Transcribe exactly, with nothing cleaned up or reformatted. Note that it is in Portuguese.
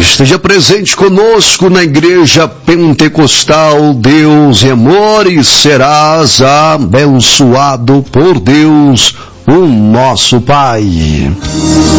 Esteja presente conosco na Igreja Pentecostal Deus e Amor e serás abençoado por Deus, o nosso Pai.